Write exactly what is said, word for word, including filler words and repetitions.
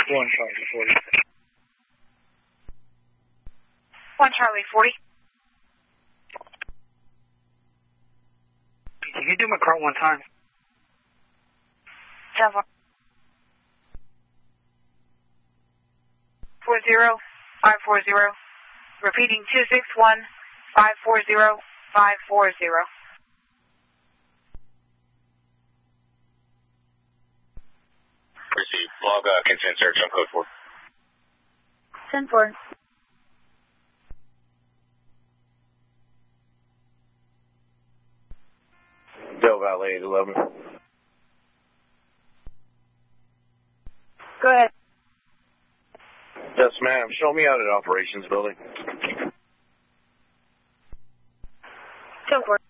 One Charlie forty. One Charlie forty. Can you do McCart one time? Ten four. Four zero five four zero. Repeating two six one five four zero five four zero. Receive. Log uh, consent search on code four. Ten four. Del Valle eight eleven. Go ahead. Yes, ma'am. Show me out at operations building. Ten four.